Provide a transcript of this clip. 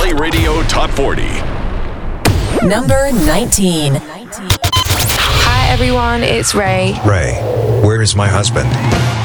Play Radio Top 40. Number 19. Hi everyone, it's Ray. Ray, where is my husband?